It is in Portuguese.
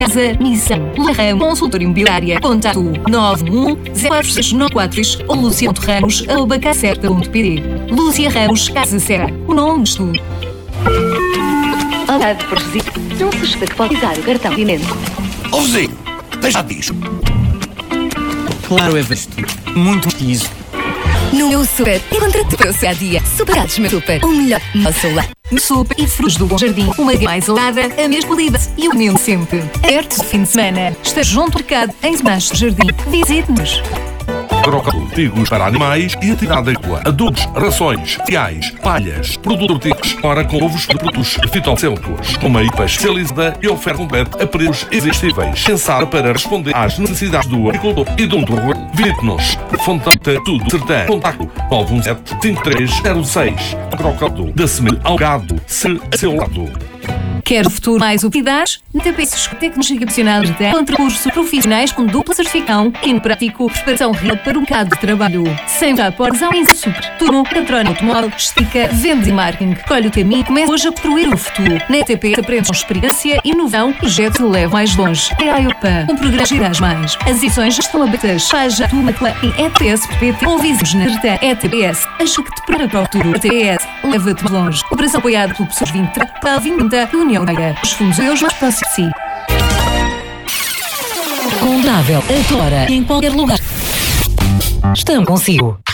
Casa Nissan Larram Consultor Imobiliária. Contato 9104694 ou luciano.ramos@caserta.pd. Lúcia Ramos Casa Serra. O nome de tu. Obrigado por visitar. Não se esqueça que pode usar o cartão Dinente. Ó vizinho, deixa disso. Claro, é visto. Muito piso. No meu super, encontra-te para o seu dia. Superados meu super, o melhor no celular. Super e Frutos do Bom Jardim. Uma gama mais alada, a mesma qualidade e o mesmo sempre. Abertos de fim de semana. Está junto ao mercado em Semanas Jardim. Visite-nos. Artigos para animais e atividade agrícola, adubos, rações, cereais, palhas, produtos hortícolas, ora com novos produtos fitossêuticos, uma IPA especializada e oferta completa a preços irresistíveis, pensada para responder às necessidades do agricultor e do produtor. Visite-nos, Fonteita Tudo Sertã, contacto 917-5306, Agrocato, da semente ao gado, se a seu lado. Quer o futuro mais oportunidades? Na TPS Tecnologia Profissional contra cursos profissionais com dupla certificação e no prático preparação real para o mercado de trabalho. Sem vapores ao super. Turno, eletrónico, automóvel, estica, vendas e marketing. Colhe o caminho e comece hoje a construir o futuro. Na TPS aprendes com experiência, inovação, projetos que levam mais longe. É a IOPA, um programa Girás Mais. As edições estão abertas. Faz a tua matrícula em ETS.pt ou visite-nos na Sertã ETPS. Acho que te prepara para o futuro. ETS, leva-te mais longe. Operação apoiada pelo professor 20 para a 20 União Negra. Os fundos euros mais próximos de si. Contável, agora, em qualquer lugar. Estamos consigo.